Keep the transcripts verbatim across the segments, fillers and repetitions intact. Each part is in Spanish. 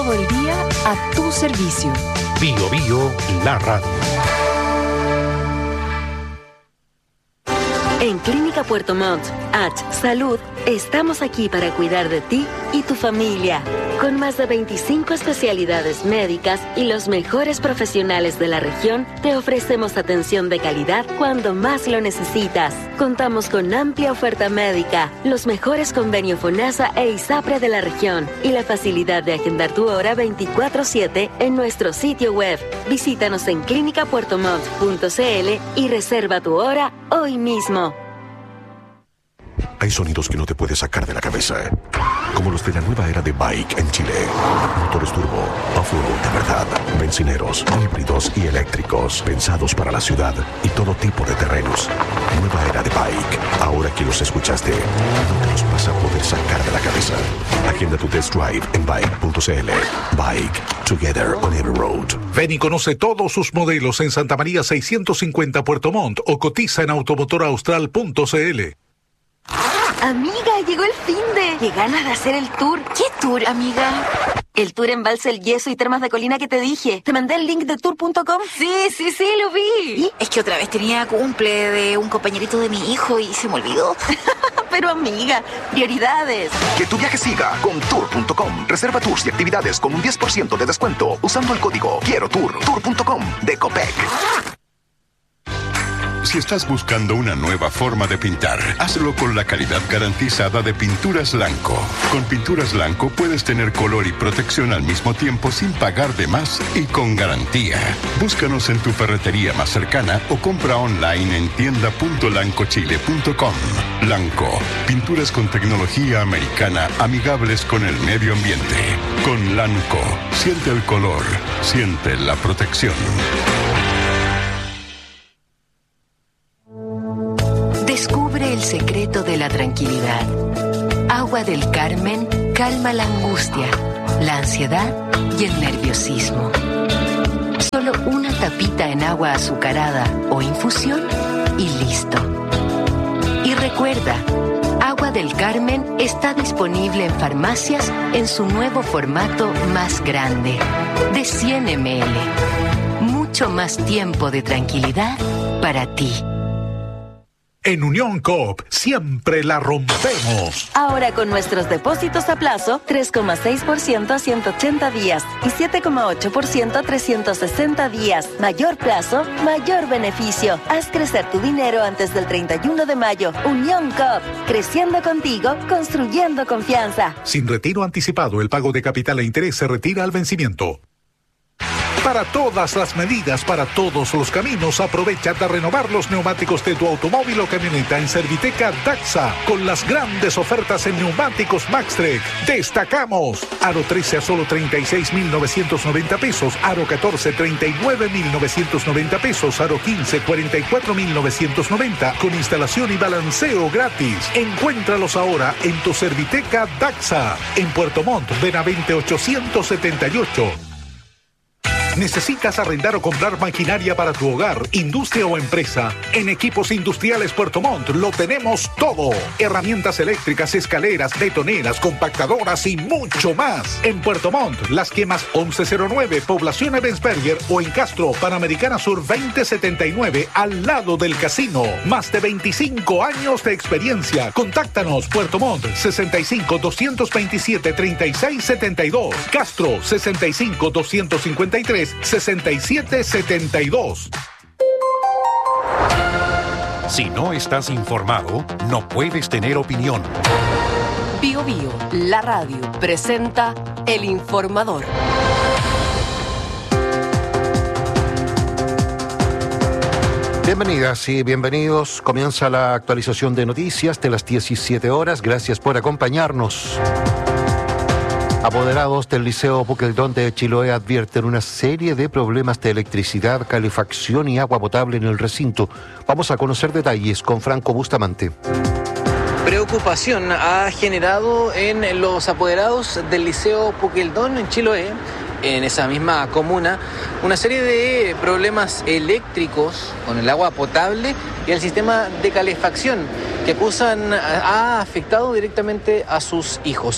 Todo el día a tu servicio. Bio Bio, la radio. En Clínica Puerto Montt, H Salud, estamos aquí para cuidar de ti y tu familia. Con más de veinticinco especialidades médicas y los mejores profesionales de la región, te ofrecemos atención de calidad cuando más lo necesitas. Contamos con amplia oferta médica, los mejores convenios FONASA e ISAPRE de la región y la facilidad de agendar tu hora veinticuatro siete en nuestro sitio web. Visítanos en clínica puerto montt punto c l y reserva tu hora hoy mismo. Hay sonidos que no te puedes sacar de la cabeza, como los de la nueva era de Bike en Chile. Motores turbo, off-road de verdad, bencineros, híbridos y eléctricos, pensados para la ciudad y todo tipo de terrenos. Nueva era de Bike. Ahora que los escuchaste, no te los vas a poder sacar de la cabeza. Agenda tu test drive en bike punto c l. Bike, together on every road. Ven y conoce todos sus modelos en Santa María seiscientos cincuenta Puerto Montt o cotiza en automotoraustral punto c l. Amiga, llegó el finde. Qué ganas de hacer el tour. ¿Qué tour, amiga? El tour en Balsa El Yeso y Termas de Colina que te dije. ¿Te mandé el link de tour punto com? Sí, sí, sí, lo vi. ¿Y? Es que otra vez tenía cumple de un compañerito de mi hijo y se me olvidó. Pero amiga, prioridades. Que tu viaje siga con tour punto com. Reserva tours y actividades con un diez por ciento de descuento usando el código Quiero Tour. tour punto com de Copec. Si estás buscando una nueva forma de pintar, hazlo con la calidad garantizada de Pinturas Lanco. Con Pinturas Lanco puedes tener color y protección al mismo tiempo sin pagar de más y con garantía. Búscanos en tu ferretería más cercana o compra online en tienda punto lanco chile punto com. Lanco, pinturas con tecnología americana amigables con el medio ambiente. Con Lanco, siente el color, siente la protección. Descubre el secreto de la tranquilidad. Agua del Carmen calma la angustia, la ansiedad y el nerviosismo. Solo una tapita en agua azucarada o infusión y listo. Y recuerda, Agua del Carmen está disponible en farmacias en su nuevo formato más grande, de cien mililitros. Mucho más tiempo de tranquilidad para ti. En Unión Coop siempre la rompemos. Ahora con nuestros depósitos a plazo, tres coma seis por ciento a ciento ochenta días y siete coma ocho por ciento a trescientos sesenta días. Mayor plazo, mayor beneficio. Haz crecer tu dinero antes del treinta y uno de mayo. Unión Coop, creciendo contigo, construyendo confianza. Sin retiro anticipado, el pago de capital e interés se retira al vencimiento. Para todas las medidas, para todos los caminos, aprovecha de renovar los neumáticos de tu automóvil o camioneta en Serviteca Daxa, con las grandes ofertas en neumáticos Maxtrek. Destacamos: Aro trece a solo treinta y seis mil novecientos noventa pesos, Aro catorce treinta y nueve mil novecientos noventa pesos, Aro quince cuarenta y cuatro mil novecientos noventa, con instalación y balanceo gratis. Encuéntralos ahora en tu Serviteca Daxa, en Puerto Montt, Benavente ochocientos setenta y ocho. ¿Necesitas arrendar o comprar maquinaria para tu hogar, industria o empresa? En Equipos Industriales Puerto Montt lo tenemos todo. Herramientas eléctricas, escaleras, betoneras, compactadoras y mucho más. En Puerto Montt, Las Quemas once cero nueve, Población Ebensberger, o en Castro, Panamericana Sur veinte setenta y nueve, al lado del casino. Más de veinticinco años de experiencia. Contáctanos: Puerto Montt, sesenta y cinco, doscientos veintisiete, treinta y seis setenta y dos. Castro, sesenta y cinco, doscientos cincuenta y tres, sesenta y siete setenta y dos. Si no estás informado, no puedes tener opinión. Bio Bio, la radio, presenta El Informador. Bienvenidas y bienvenidos. Comienza la actualización de noticias de las diecisiete horas. Gracias por acompañarnos. Apoderados del Liceo Puqueldón de Chiloé advierten una serie de problemas de electricidad, calefacción y agua potable en el recinto. Vamos a conocer detalles con Franco Bustamante. Preocupación ha generado en los apoderados del Liceo Puqueldón en Chiloé, en esa misma comuna, una serie de problemas eléctricos con el agua potable y el sistema de calefacción que acusan ha afectado directamente a sus hijos.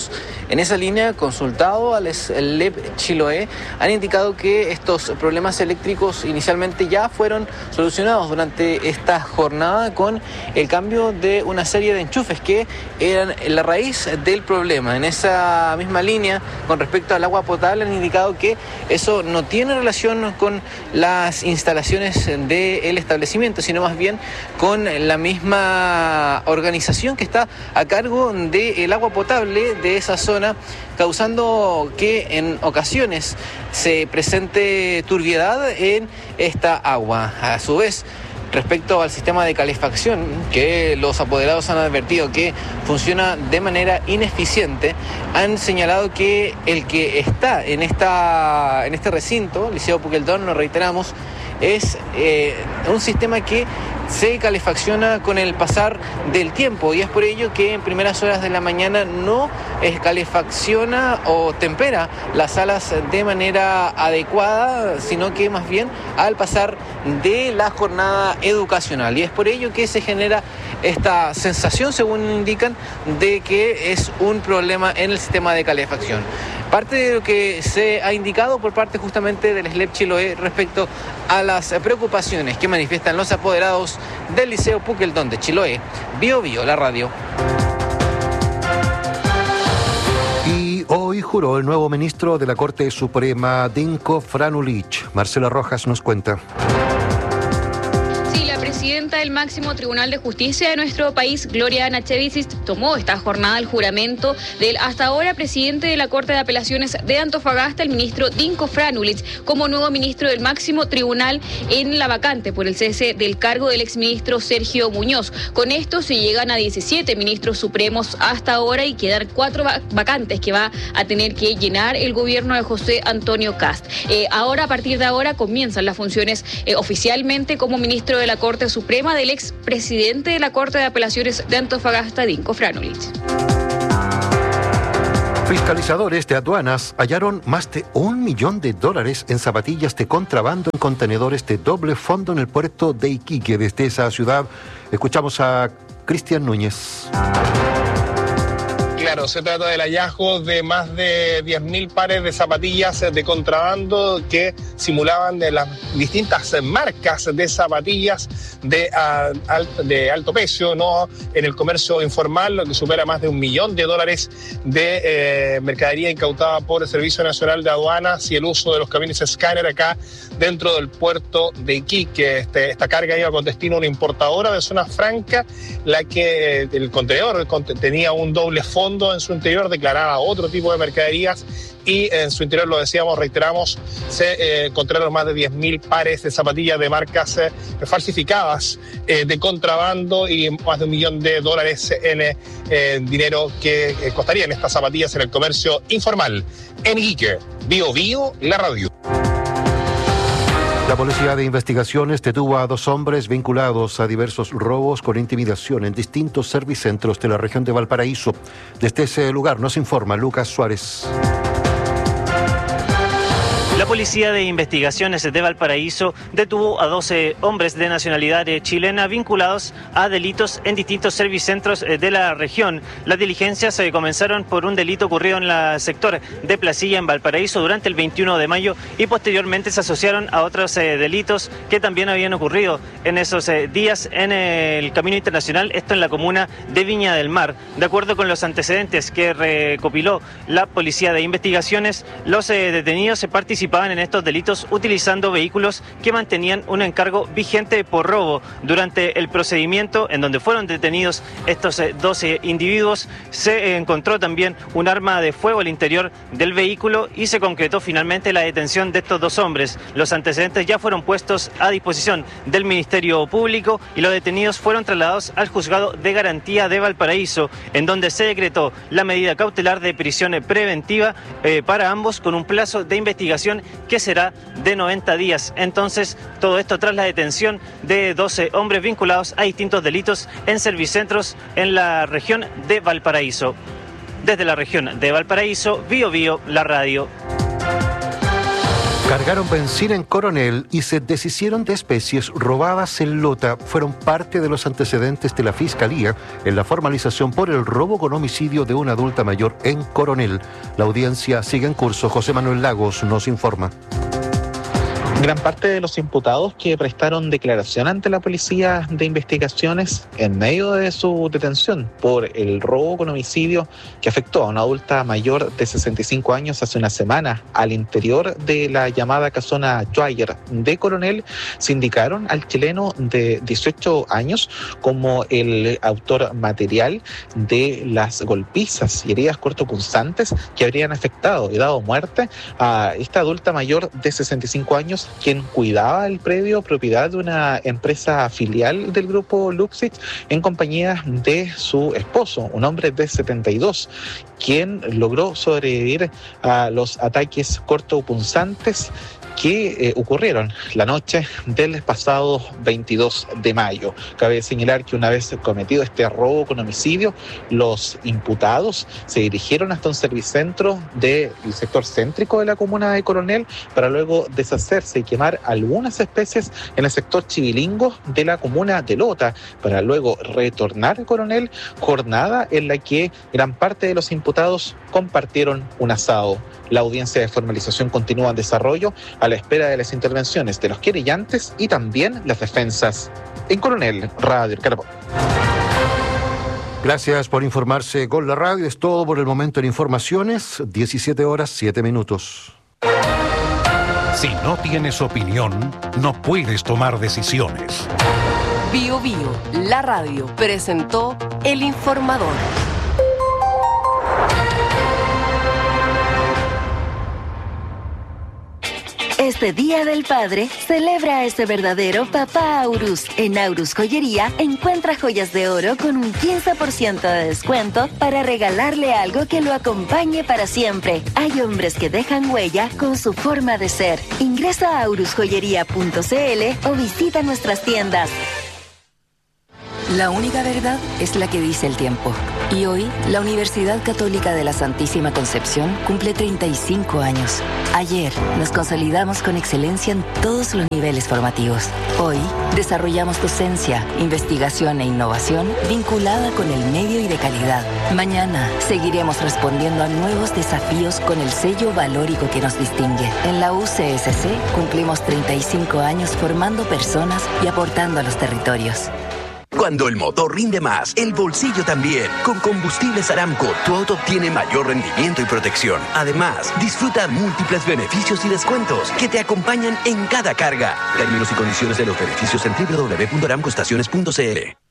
en esa línea, consultado al S L E P Chiloé, han indicado que estos problemas eléctricos inicialmente ya fueron solucionados durante esta jornada con el cambio de una serie de enchufes que eran la raíz del problema. En esa misma línea, con respecto al agua potable, han indicado que eso no tiene relación con las instalaciones del establecimiento, sino más bien con la misma organización que está a cargo del agua potable de esa zona, causando que en ocasiones se presente turbiedad en esta agua. A su vez, respecto al sistema de calefacción, que los apoderados han advertido que funciona de manera ineficiente, han señalado que el que está en, esta, en este recinto, Liceo Puqueldón, lo reiteramos, es eh, un sistema que se calefacciona con el pasar del tiempo, y es por ello que en primeras horas de la mañana no calefacciona o tempera las salas de manera adecuada, sino que más bien al pasar de la jornada educacional, y es por ello que se genera esta sensación, según indican, de que es un problema en el sistema de calefacción. Parte de lo que se ha indicado por parte justamente del S L E P Chiloé respecto a las preocupaciones que manifiestan los apoderados del Liceo Puqueldón de Chiloé. Bio Bio, la radio. Y hoy juró el nuevo ministro de la Corte Suprema, Dinko Franulich. Marcela Rojas nos cuenta. La presidenta del máximo Tribunal de Justicia de nuestro país, Gloria Nachevicic, tomó esta jornada el juramento del hasta ahora presidente de la Corte de Apelaciones de Antofagasta, el ministro Dinko Franulich, como nuevo ministro del máximo tribunal en la vacante por el cese del cargo del exministro Sergio Muñoz. Con esto se llegan a diecisiete ministros supremos hasta ahora y quedan cuatro vacantes que va a tener que llenar el gobierno de José Antonio Kast. Eh, ahora, a partir de ahora, comienzan las funciones eh, oficialmente como ministro de la Corte Suprema del expresidente de la Corte de Apelaciones de Antofagasta, Dinko Franulich. Fiscalizadores de aduanas hallaron más de un millón de dólares en zapatillas de contrabando en contenedores de doble fondo en el puerto de Iquique. Desde esa ciudad escuchamos a Cristian Núñez. Claro, se trata del hallazgo de más de diez mil pares de zapatillas de contrabando que simulaban de las distintas marcas de zapatillas de, uh, de alto precio, ¿no? En el comercio informal, lo que supera más de un millón de dólares de eh, mercadería incautada por el Servicio Nacional de Aduanas y el uso de los camiones escáner acá dentro del puerto de Iquique. Este, esta carga iba con destino a una importadora de zona franca, la que eh, el contenedor tenía un doble fondo en su interior, declaraba otro tipo de mercaderías y en su interior, lo decíamos, reiteramos, se eh, encontraron más de diez mil pares de zapatillas de marcas eh, falsificadas eh, de contrabando y más de un millón de dólares en eh, dinero que eh, costarían estas zapatillas en el comercio informal. En Iquique, Bio Bio, la radio. La Policía de Investigaciones detuvo a dos hombres vinculados a diversos robos con intimidación en distintos servicentros de la región de Valparaíso. Desde ese lugar nos informa Lucas Suárez. La Policía de Investigaciones de Valparaíso detuvo a doce hombres de nacionalidad chilena vinculados a delitos en distintos servicentros de la región. Las diligencias comenzaron por un delito ocurrido en el sector de Placilla, en Valparaíso, durante el veintiuno de mayo y posteriormente se asociaron a otros eh, delitos que también habían ocurrido en esos eh, días en el Camino Internacional, esto en la comuna de Viña del Mar. De acuerdo con los antecedentes que recopiló la Policía de Investigaciones, los eh, detenidos se participaron en estos delitos utilizando vehículos que mantenían un encargo vigente por robo. Durante el procedimiento en donde fueron detenidos estos doce individuos, se encontró también un arma de fuego al interior del vehículo y se concretó finalmente la detención de estos dos hombres. Los antecedentes ya fueron puestos a disposición del Ministerio Público y los detenidos fueron trasladados al Juzgado de Garantía de Valparaíso, en donde se decretó la medida cautelar de prisión preventiva eh, para ambos, con un plazo de investigación que será de noventa días. Entonces, todo esto tras la detención de doce hombres vinculados a distintos delitos en servicentros en la región de Valparaíso. Desde la región de Valparaíso, Bio Bio, la radio. Cargaron benzina en Coronel y se deshicieron de especies robadas en Lota. Fueron parte de los antecedentes de la Fiscalía en la formalización por el robo con homicidio de una adulta mayor en Coronel. La audiencia sigue en curso. José Manuel Lagos nos informa. Gran parte de los imputados que prestaron declaración ante la Policía de Investigaciones en medio de su detención por el robo con homicidio que afectó a una adulta mayor de sesenta y cinco años hace una semana al interior de la llamada casona Schweier de Coronel, se indicaron al chileno de dieciocho años como el autor material de las golpizas y heridas cortopunzantes que habrían afectado y dado muerte a esta adulta mayor de sesenta y cinco años, quien cuidaba el predio propiedad de una empresa filial del grupo Luxich en compañía de su esposo, un hombre de setenta y dos, quien logró sobrevivir a los ataques cortopunzantes que eh, ocurrieron la noche del pasado veintidós de mayo. Cabe señalar que una vez cometido este robo con homicidio, los imputados se dirigieron hasta un servicentro del sector céntrico de la comuna de Coronel para luego deshacerse y quemar algunas especies en el sector chivilingo de la comuna de Lota, para luego retornar a Coronel, jornada en la que gran parte de los imputados compartieron un asado. La audiencia de formalización continúa en desarrollo a la espera de las intervenciones de los querellantes y también las defensas. En Coronel, Radio El Carabón. Gracias por informarse con la radio. Es todo por el momento en informaciones. diecisiete horas, siete minutos. Si no tienes opinión, no puedes tomar decisiones. Bio Bio, la radio, presentó El Informador. Este Día del Padre, celebra a ese verdadero papá Aurus. En Aurus Joyería, encuentra joyas de oro con un quince por ciento de descuento para regalarle algo que lo acompañe para siempre. Hay hombres que dejan huella con su forma de ser. Ingresa a aurus joyería punto c l o visita nuestras tiendas. La única verdad es la que dice el tiempo. Y hoy, la Universidad Católica de la Santísima Concepción cumple treinta y cinco años. Ayer, nos consolidamos con excelencia en todos los niveles formativos. Hoy, desarrollamos docencia, investigación e innovación vinculada con el medio y de calidad. Mañana, seguiremos respondiendo a nuevos desafíos con el sello valórico que nos distingue. En la U C S C, cumplimos treinta y cinco años formando personas y aportando a los territorios. Cuando el motor rinde más, el bolsillo también. Con Combustibles Aramco, tu auto obtiene mayor rendimiento y protección. Además, disfruta múltiples beneficios y descuentos que te acompañan en cada carga. Términos y condiciones de los beneficios en doble u doble u doble u punto aramco estaciones punto c l.